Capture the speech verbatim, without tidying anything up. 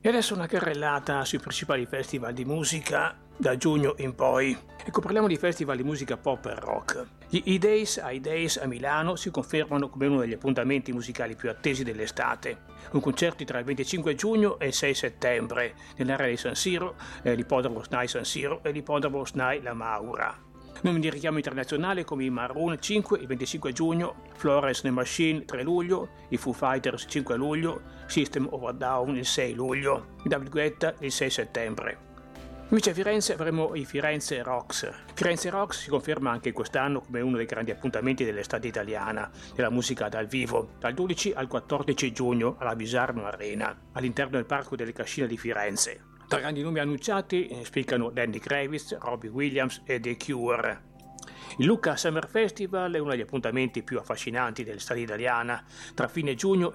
E adesso una carrellata sui principali festival di musica da giugno in poi. Ecco, parliamo di festival di musica pop e rock. Gli I-Days, I-Days a Milano si confermano come uno degli appuntamenti musicali più attesi dell'estate, con concerti tra il venticinque giugno e il sei settembre nell'area di San Siro, eh, l'Ippodromo S N A I San Siro e l'Ippodromo S N A I La Maura. Nomi di richiamo internazionale come i Maroon cinque il venticinque giugno, Florence and the Machine tre luglio, i Foo Fighters cinque luglio, System of a Down il sei luglio, i David Guetta il sei settembre. Invece a Firenze avremo i Firenze Rocks. Firenze Rocks si conferma anche quest'anno come uno dei grandi appuntamenti dell'estate italiana, della musica dal vivo, dal dodici al quattordici giugno alla Visarno Arena, all'interno del Parco delle Cascine di Firenze. Tra grandi nomi annunciati eh, spiccano Lenny Kravitz, Robbie Williams e The Cure. Il Lucca Summer Festival è uno degli appuntamenti più affascinanti dell'estate italiana, tra fine giugno